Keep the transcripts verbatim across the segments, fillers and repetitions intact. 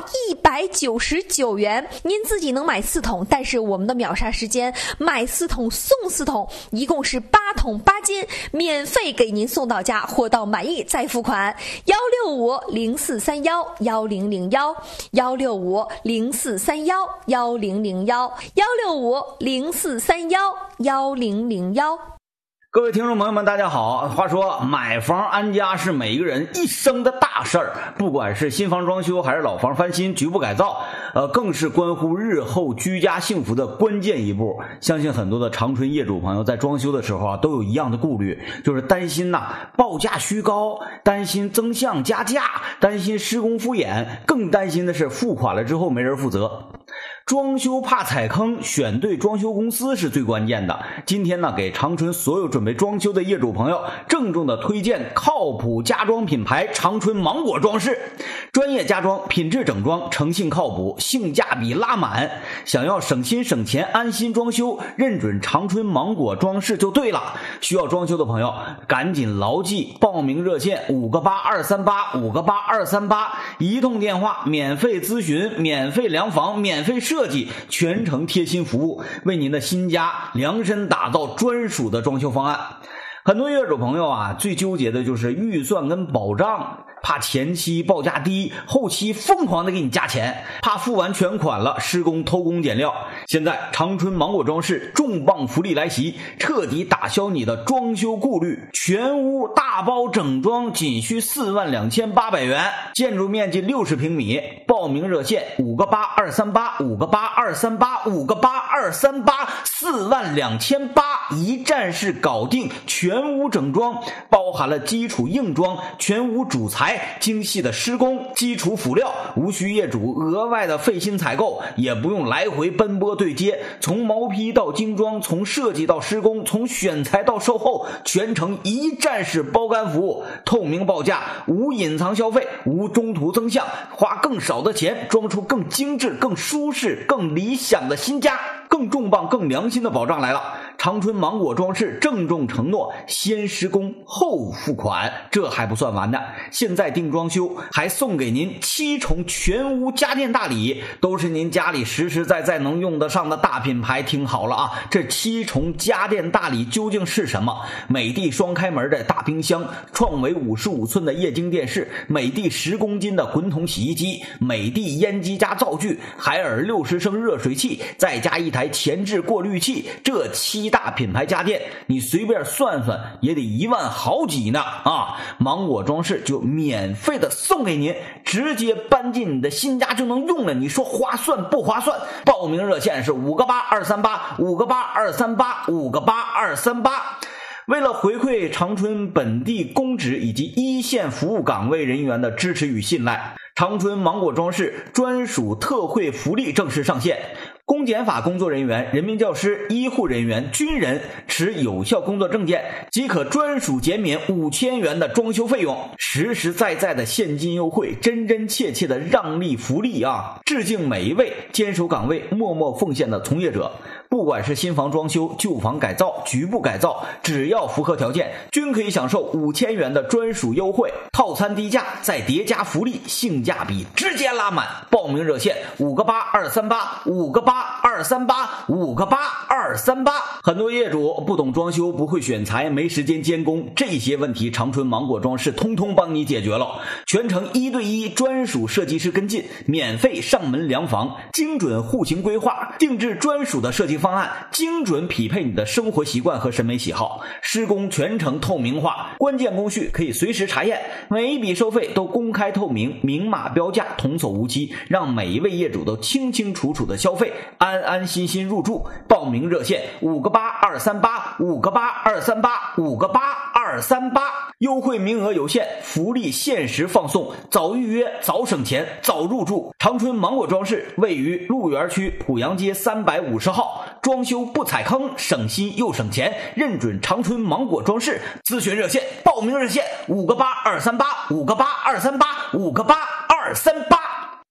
一百九十九元，您自己能买四桶，但是我们的秒杀时间买四桶送四桶，一共是八桶八斤，免费给您送到家，货到满意再付款。幺六五零四三幺幺零零幺幺六五零四三幺幺零零幺幺六五零四三幺幺零零幺。 各位听众朋友们大家好，话说买房安家是每一个人一生的大事儿，不管是新房装修还是老房翻新局部改造，呃，更是关乎日后居家幸福的关键一步。相信很多的长春业主朋友在装修的时候啊，都有一样的顾虑，就是担心呐、啊、报价虚高，担心增项加价，担心施工敷衍，更担心的是付款了之后没人负责。装修怕踩坑，选对装修公司是最关键的。今天呢，给长春所有准备装修的业主朋友郑重的推荐靠谱家装品牌长春芒果装饰，专业家装，品质整装，诚信靠谱，性价比拉满。想要省心省钱，安心装修，认准长春芒果装饰就对了。需要装修的朋友，赶紧牢记报名热线五个八二三八五个八二三八，一通电话，免费咨询，免费量房，免费设。设计，全程贴心服务，为您的新家量身打造专属的装修方案。很多业主朋友啊，最纠结的就是预算跟保障，怕前期报价低，后期疯狂的给你加钱，怕付完全款了施工偷工减料。现在长春芒果装饰重磅福利来袭，彻底打消你的装修顾虑，全屋大包整装仅需四万两千八百元，建筑面积六十平米。报名热线五个八二三八五个八二三八五个八二三八，四万两千八一站式搞定，全屋整装，包含了基础硬装、全屋主材、精细的施工、基础辅料，无需业主额外的费心采购，也不用来回奔波对接，从毛坯到精装，从设计到施工，从选材到售后，全程一站式包干服务，透明报价，无隐藏消费，无中途增项，花更少的钱装出更精致、更舒适、更理想的新家。更重磅更良心的保障来了，长春芒果装饰郑重承诺先施工后付款。这还不算完的，现在订装修还送给您七重全屋家电大礼，都是您家里实实在在能用得上的大品牌。听好了啊，这七重家电大礼究竟是什么？美的双开门的大冰箱，创维五十五寸的液晶电视，美的十公斤的滚筒洗衣机，美的烟机加灶具，海尔六十升热水器，再加一台前置过滤器，这七大品牌家电你随便算算也得一万好几呢啊！芒果装饰就免费的送给您，直接搬进你的新家就能用了，你说划算不划算？报名热线是五个八二三八五个八二三八五个八二三八。为了回馈长春本地公职以及一线服务岗位人员的支持与信赖，长春芒果装饰专属特惠福利正式上线。公检法工作人员、人民教师、医护人员、军人持有效工作证件即可专属减免五千元的装修费用，实实在在的现金优惠，真真切切的让利福利啊！致敬每一位坚守岗位、默默奉献的从业者。不管是新房装修、旧房改造、局部改造，只要符合条件，均可以享受五千元的专属优惠，套餐低价再叠加福利，性价比直接拉满。报名热线五个八二三八五个八二三八五个八二三八。很多业主不懂装修，不会选材，没时间监工，这些问题长春芒果装饰通通帮你解决了，全程一对一专属设计师跟进，免费上门量房，精准户型规划，定制专属的设计方案，精准匹配你的生活习惯和审美喜好，施工全程透明化，关键工序可以随时查验，每一笔收费都公开透明，明码标价，童叟无欺，让每一位业主都清清楚楚的消费，安安心心入住。报名热线五个八二三八五个八二三八五个八二三八，优惠名额有限，福利限时放送，早预约早省钱早入住。长春芒果装饰位于鹿园区濮阳街三百五十号，装修不踩坑，省心又省钱，认准长春芒果装饰。咨询热线报名热线五个八二三八五个八二三八五个八二三八。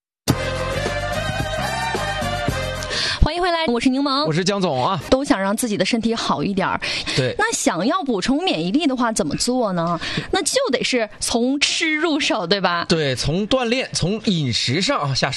欢迎回来，我是柠檬， 我是江总啊。 都想让自己的身体好一点， 对， 那想要补充免疫力的话怎么做呢？那就得是从吃入手，对吧？ 对，从锻炼从饮食上下手。